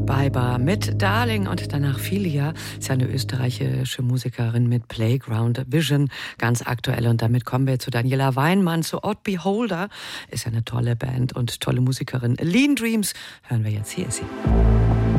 Biber mit Darling und danach Filia, ist ja eine österreichische Musikerin mit Playground Vision, ganz aktuell. Und damit kommen wir zu Daniela Weinmann, zu Odd Beholder, ist ja eine tolle Band und tolle Musikerin. Lean Dreams hören wir jetzt, hier ist sie.